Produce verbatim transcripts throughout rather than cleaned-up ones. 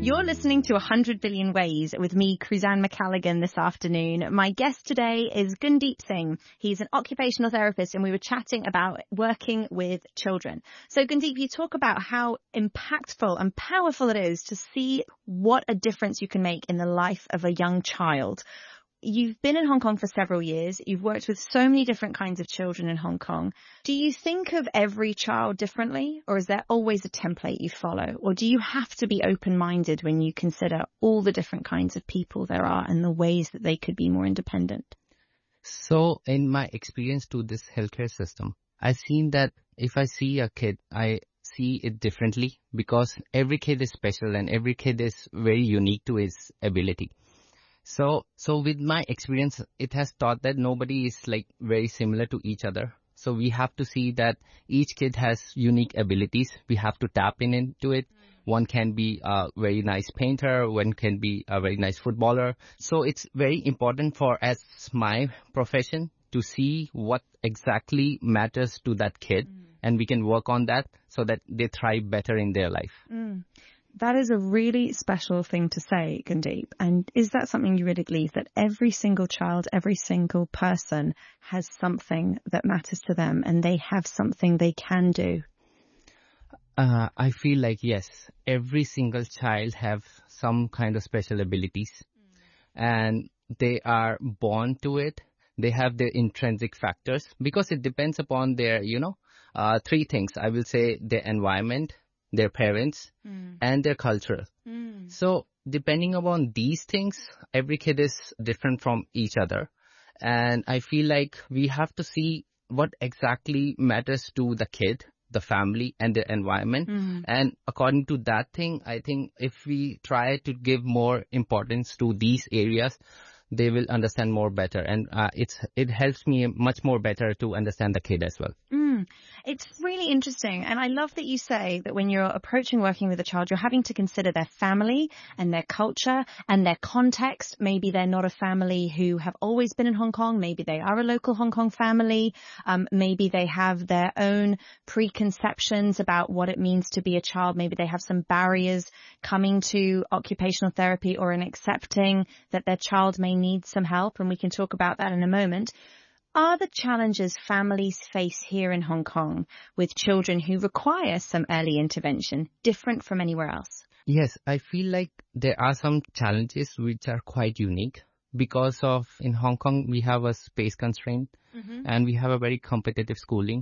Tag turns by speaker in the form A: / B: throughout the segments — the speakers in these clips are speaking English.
A: You're listening to one hundred billion Ways with me, Cruzanne McCalligan, this afternoon. My guest today is Gundeep Singh. He's an occupational therapist, and we were chatting about working with children. So, Gundeep, you talk about how impactful and powerful it is to see what a difference you can make in the life of a young child. You've been in Hong Kong for several years. You've worked with so many different kinds of children in Hong Kong. Do you think of every child differently, or is there always a template you follow? Or do you have to be open-minded when you consider all the different kinds of people there are and the ways that they could be more independent?
B: So in my experience to this healthcare system, I've seen that if I see a kid, I see it differently because every kid is special and every kid is very unique to his ability. So, so with my experience, it has taught that nobody is like very similar to each other. So we have to see that each kid has unique abilities. We have to tap in into it. One can be a very nice painter. One can be a very nice footballer. So it's very important for as my profession to see what exactly matters to that kid. Mm. And we can work on that so that they thrive better in their life.
A: Mm. That is a really special thing to say, Gundeep. And is that something you really believe, that every single child, every single person has something that matters to them and they have something they can do?
B: Uh, I feel like, yes, every single child have some kind of special abilities mm. and they are born to it. They have their intrinsic factors because it depends upon their, you know, uh, three things. I will say their environment, their parents, mm. and their culture. Mm. So depending upon these things, every kid is different from each other. And I feel like we have to see what exactly matters to the kid, the family, and the environment. Mm. And according to that thing, I think if we try to give more importance to these areas, they will understand more better. And uh, it's it helps me much more better to understand the kid as well.
A: Mm. It's really interesting. And I love that you say that when you're approaching working with a child, you're having to consider their family and their culture and their context. Maybe they're not a family who have always been in Hong Kong. Maybe they are a local Hong Kong family. Um, maybe they have their own preconceptions about what it means to be a child. Maybe they have some barriers coming to occupational therapy or in accepting that their child may need some help. And we can talk about that in a moment. Are the challenges families face here in Hong Kong with children who require some early intervention different from anywhere else?
B: Yes, I feel like there are some challenges which are quite unique because of in Hong Kong we have a space constraint mm-hmm. and we have a very competitive schooling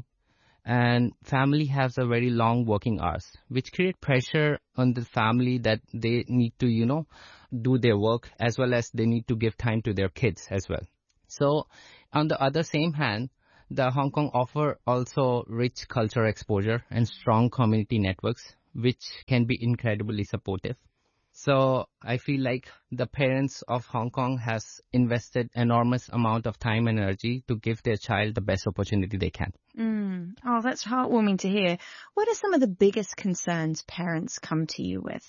B: and family has a very long working hours which create pressure on the family that they need to, you know, do their work as well as they need to give time to their kids as well. So on the other same hand, the Hong Kong offer also rich cultural exposure and strong community networks, which can be incredibly supportive. So I feel like the parents of Hong Kong has invested enormous amount of time and energy to give their child the best opportunity they can.
A: Mm. Oh, that's heartwarming to hear. What are some of the biggest concerns parents come to you with?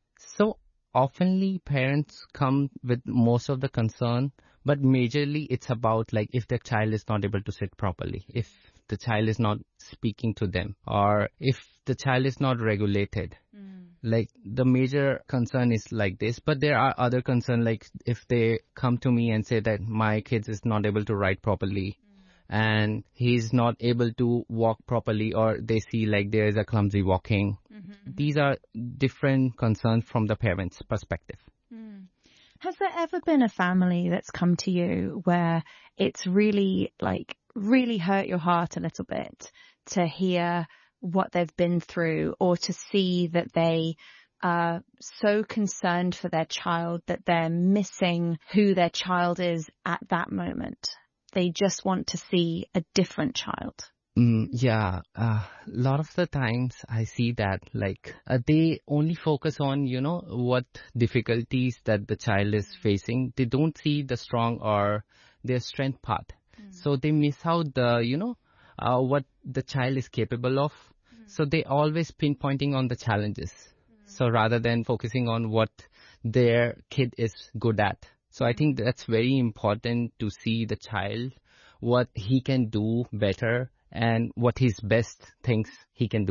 B: So oftenly parents come with most of the concern, but majorly it's about like if the child is not able to sit properly, if the child is not speaking to them, or if the child is not regulated. Mm. Like the major concern is like this, but there are other concerns like if they come to me and say that my kid is not able to write properly mm. and he's not able to walk properly, or they see like there is a clumsy walking. Mm-hmm, mm-hmm. These are different concerns from the parents' perspective.
A: Mm. Has there ever been a family that's come to you where it's really like really hurt your heart a little bit to hear what they've been through, or to see that they are so concerned for their child that they're missing who their child is at that moment? They just want to see a different child.
B: Mm, yeah, a uh, lot of the times I see that like uh, they only focus on, you know, what difficulties that the child is facing. They don't see the strong or their strength part. Mm. So they miss out the, you know, uh, what the child is capable of. Mm. So they always pinpointing on the challenges. Mm. So rather than focusing on what their kid is good at. So I think that's very important to see the child, what he can do better and what his best things he can do it.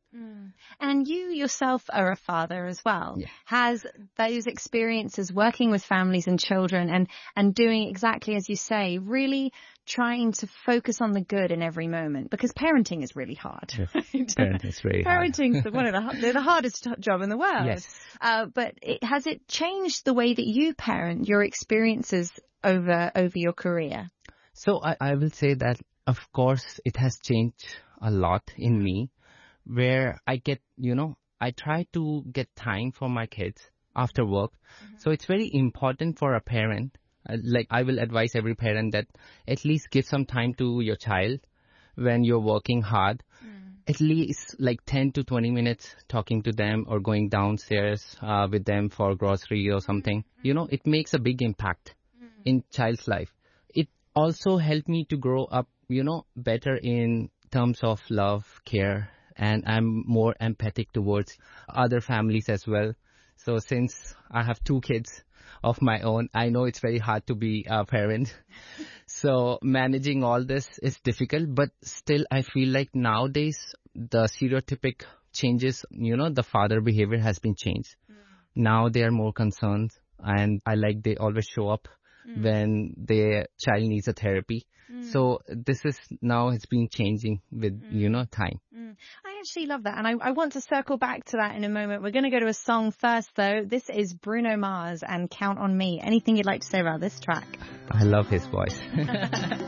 A: Mm. And you yourself are a father as well.
B: Yeah.
A: Has those experiences working with families and children and, and doing exactly as you say, really trying to focus on the good in every moment? Because parenting is really hard.
B: Yes. Parenting is very
A: Parenting's
B: hard.
A: the, one of the, they're the hardest job in the world.
B: Yes.
A: Uh, but it, has it changed the way that you parent, your experiences over over your career?
B: So I, I will say that, of course, it has changed a lot in me, where I get, you know, I try to get time for my kids after work. Mm-hmm. So it's very important for a parent. Uh, like I will advise every parent that at least give some time to your child when you're working hard. Mm. At least like ten to twenty minutes talking to them or going downstairs uh, with them for grocery or something. Mm-hmm. You know, it makes a big impact mm. in child's life. It also helped me to grow up, you know, better in terms of love, care, and I'm more empathic towards other families as well. So since I have two kids of my own, I know it's very hard to be a parent. So managing all this is difficult, but still I feel like nowadays the stereotypic changes, you know, the father behavior has been changed. Mm. Now they are more concerned, and I like they always show up mm. when their child needs a therapy. Mm. So this is now it's been changing with, mm. you know, time.
A: Mm. I actually love that. And I, I want to circle back to that in a moment. We're going to go to a song first, though. This is Bruno Mars and Count on Me. Anything you'd like to say about this track?
B: I love his voice.